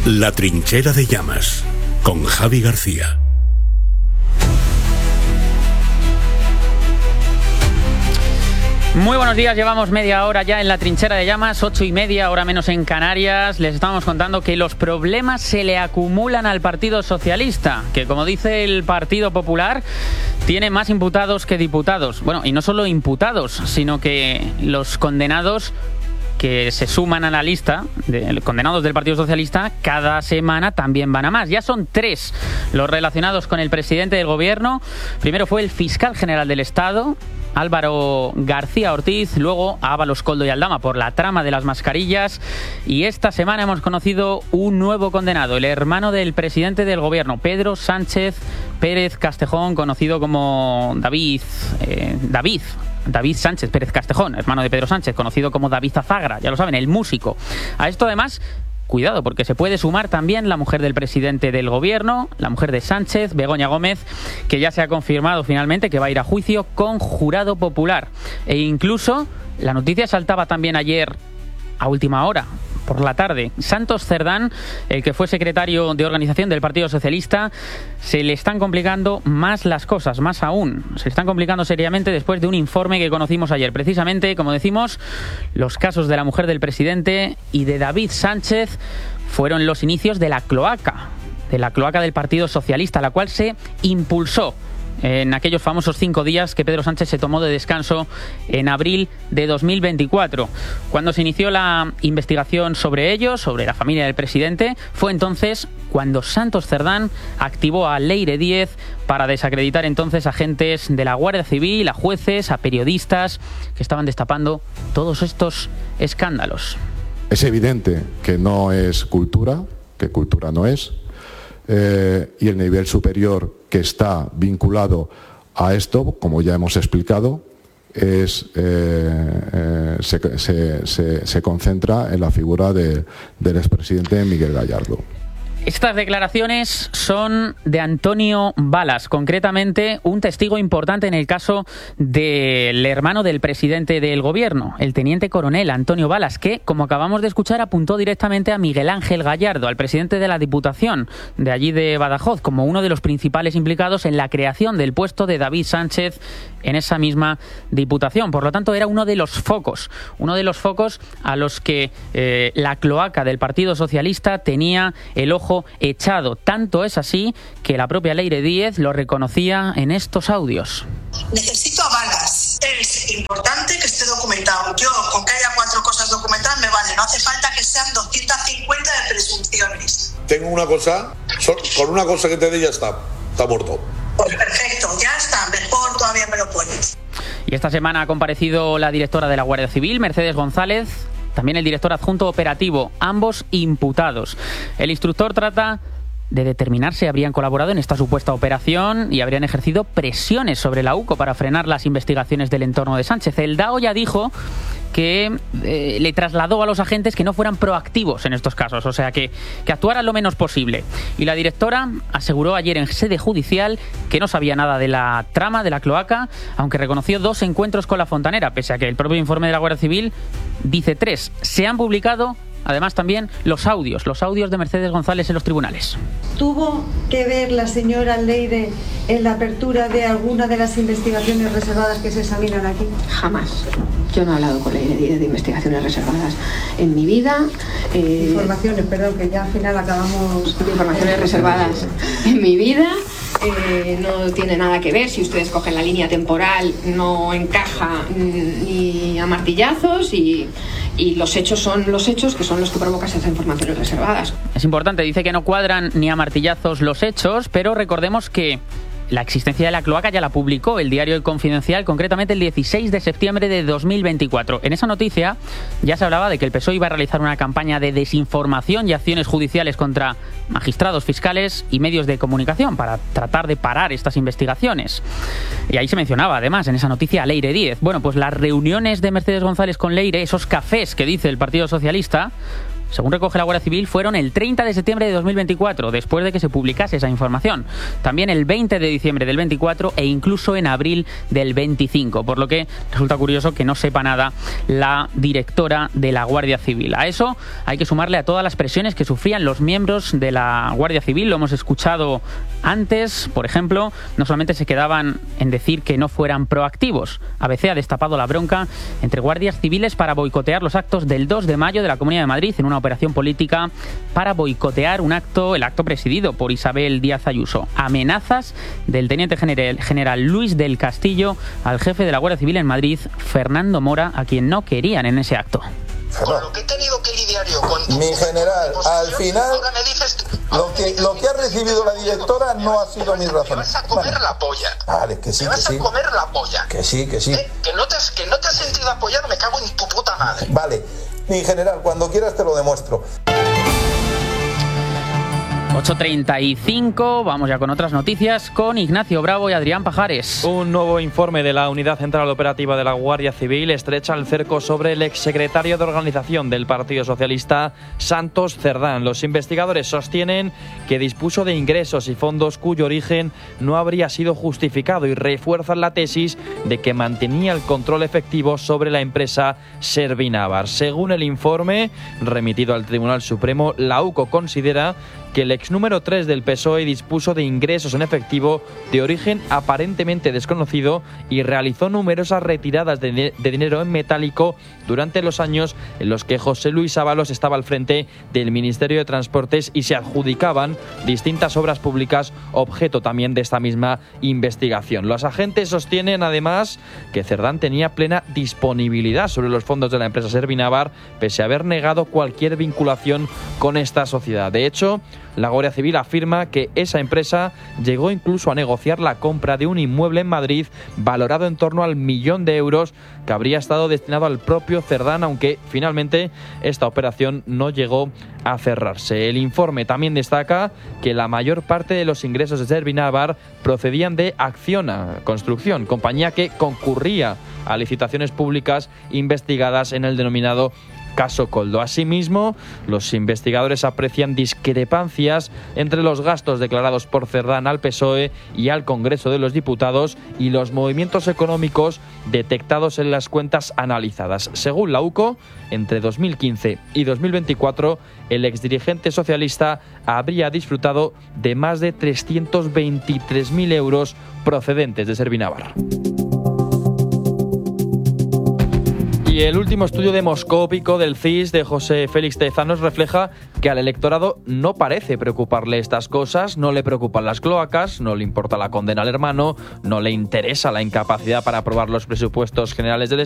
La Trinchera de Llamas, con Javi García. Muy buenos días, llevamos media hora ya en La Trinchera de Llamas, 8:30, hora menos en Canarias. Les estamos contando que los problemas se le acumulan al Partido Socialista, que como dice el Partido Popular, tiene más imputados que diputados. Bueno, y no solo imputados, sino que los condenados que se suman a la lista de condenados del Partido Socialista cada semana también van a más. Ya son 3 los relacionados con el presidente del Gobierno. Primero fue el fiscal general del Estado, Álvaro García Ortiz, luego a Ábalos, Koldo y Aldama por la trama de las mascarillas, y esta semana hemos conocido un nuevo condenado, el hermano del presidente del Gobierno, Pedro Sánchez Pérez Castejón, conocido como David Sánchez Pérez Castejón, hermano de Pedro Sánchez, conocido como David Azagra, ya lo saben, el músico. A esto además, cuidado, porque se puede sumar también la mujer del presidente del Gobierno, la mujer de Sánchez, Begoña Gómez, que ya se ha confirmado finalmente que va a ir a juicio con jurado popular. E incluso la noticia saltaba también ayer a última hora, por la tarde. Santos Cerdán, el que fue secretario de organización del Partido Socialista, se le están complicando más las cosas, más aún. Se le están complicando seriamente después de un informe que conocimos ayer. Precisamente, como decimos, los casos de la mujer del presidente y de David Sánchez fueron los inicios de la cloaca del Partido Socialista, la cual se impulsó en aquellos famosos 5 días que Pedro Sánchez se tomó de descanso en abril de 2024. Cuando se inició la investigación sobre ellos, sobre la familia del presidente, fue entonces cuando Santos Cerdán activó a Leire Díez para desacreditar entonces a agentes de la Guardia Civil, a jueces, a periodistas que estaban destapando todos estos escándalos. Es evidente que no es cultura, que cultura no es, y el nivel superior que está vinculado a esto, como ya hemos explicado, se concentra en la figura del expresidente Miguel Gallardo. Estas declaraciones son de Antonio Balas, concretamente un testigo importante en el caso del hermano del presidente del Gobierno, el teniente coronel Antonio Balas, que, como acabamos de escuchar, apuntó directamente a Miguel Ángel Gallardo, al presidente de la Diputación de allí de Badajoz, como uno de los principales implicados en la creación del puesto de David Sánchez en esa misma Diputación. Por lo tanto, era uno de los focos a los que la cloaca del Partido Socialista tenía el ojo echado. Tanto es así que la propia Leire Díez lo reconocía en estos audios. Necesito a Balas. Es importante que esté documentado. Yo, con que haya 4 cosas documentadas me vale. No hace falta que sean 250 de presunciones. Tengo una cosa, con una cosa que te dé ya está muerto. Pues perfecto, ya está. Mejor todavía me lo pones. Y esta semana ha comparecido la directora de la Guardia Civil, Mercedes González, también el director adjunto operativo, ambos imputados. El instructor trata de determinar si habrían colaborado en esta supuesta operación y habrían ejercido presiones sobre la UCO para frenar las investigaciones del entorno de Sánchez. El DAO ya dijo que le trasladó a los agentes que no fueran proactivos en estos casos, o sea, que actuaran lo menos posible. Y la directora aseguró ayer en sede judicial que no sabía nada de la trama de la cloaca, aunque reconoció 2 encuentros con la fontanera, pese a que el propio informe de la Guardia Civil dice 3. Se han publicado además también los audios de Mercedes González en los tribunales. ¿Tuvo que ver la señora Leire en la apertura de alguna de las investigaciones reservadas que se examinan aquí? Jamás. Yo no he hablado con Leire Díez de investigaciones reservadas en mi vida. Informaciones, perdón, que ya al final acabamos... De informaciones reservadas en mi vida. No tiene nada que ver. Si ustedes cogen la línea temporal, no encaja ni a martillazos y los hechos son los hechos, que son los que provocan esas informaciones reservadas. Es importante, dice que no cuadran ni a martillazos los hechos, pero recordemos que la existencia de la cloaca ya la publicó el diario El Confidencial, concretamente el 16 de septiembre de 2024. En esa noticia ya se hablaba de que el PSOE iba a realizar una campaña de desinformación y acciones judiciales contra magistrados, fiscales y medios de comunicación para tratar de parar estas investigaciones. Y ahí se mencionaba, además, en esa noticia a Leire Díez. Bueno, pues las reuniones de Mercedes González con Leire, esos cafés que dice el Partido Socialista, según recoge la Guardia Civil, fueron el 30 de septiembre de 2024, después de que se publicase esa información. También el 20 de diciembre del 24 e incluso en abril del 25, por lo que resulta curioso que no sepa nada la directora de la Guardia Civil. A eso hay que sumarle a todas las presiones que sufrían los miembros de la Guardia Civil. Lo hemos escuchado antes, por ejemplo, no solamente se quedaban en decir que no fueran proactivos. ABC ha destapado la bronca entre guardias civiles para boicotear los actos del 2 de mayo de la Comunidad de Madrid en una operación política para boicotear el acto presidido por Isabel Díaz Ayuso. Amenazas del teniente general Luis del Castillo al jefe de la Guardia Civil en Madrid, Fernando Mora, a quien no querían en ese acto. Con lo que he tenido que lidiar yo con mi general, al final lo que ha recibido la directora no ha sido mi razón. Me vas a comer la polla. Vale, que sí, me vas a comer la polla. Que sí. Que no te has sentido apoyado, me cago en tu puta madre. Vale, mi general, cuando quieras te lo demuestro. 8:35, vamos ya con otras noticias con Ignacio Bravo y Adrián Pajares. Un nuevo informe de la Unidad Central Operativa de la Guardia Civil estrecha el cerco sobre el exsecretario de Organización del Partido Socialista, Santos Cerdán. Los investigadores sostienen que dispuso de ingresos y fondos cuyo origen no habría sido justificado y refuerzan la tesis de que mantenía el control efectivo sobre la empresa Servinavar. Según el informe remitido al Tribunal Supremo, la UCO considera que el ex número 3 del PSOE dispuso de ingresos en efectivo de origen aparentemente desconocido y realizó numerosas retiradas de dinero en metálico durante los años en los que José Luis Ábalos estaba al frente del Ministerio de Transportes y se adjudicaban distintas obras públicas, objeto también de esta misma investigación. Los agentes sostienen además que Cerdán tenía plena disponibilidad sobre los fondos de la empresa Servinavar, pese a haber negado cualquier vinculación con esta sociedad. De hecho, la Guardia Civil afirma que esa empresa llegó incluso a negociar la compra de un inmueble en Madrid valorado en torno al 1 millón de euros que habría estado destinado al propio Cerdán, aunque finalmente esta operación no llegó a cerrarse. El informe también destaca que la mayor parte de los ingresos de Servinavar procedían de Acciona Construcción, compañía que concurría a licitaciones públicas investigadas en el denominado caso Coldo. Asimismo, los investigadores aprecian discrepancias entre los gastos declarados por Cerdán al PSOE y al Congreso de los Diputados y los movimientos económicos detectados en las cuentas analizadas. Según la UCO, entre 2015 y 2024, el exdirigente socialista habría disfrutado de más de 323.000 euros procedentes de Servinavar. Y el último estudio demoscópico del CIS de José Félix Tezanos refleja que al electorado no parece preocuparle estas cosas, no le preocupan las cloacas, no le importa la condena al hermano, no le interesa la incapacidad para aprobar los presupuestos generales del